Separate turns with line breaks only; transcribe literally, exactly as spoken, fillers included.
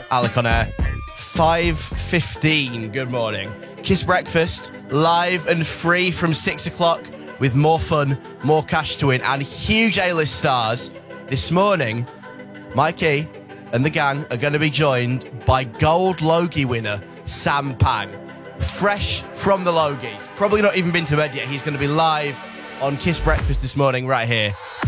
Alec on air. five fifteen, good morning. Kiss Breakfast, live and free from six o'clock with more fun, more cash to win and huge A-list stars. This morning, Mikey and the gang are going to be joined by Gold Logie winner Sam Pang. Fresh from the Logies. Probably not even been to bed yet. He's going to be live on Kiss Breakfast this morning right here.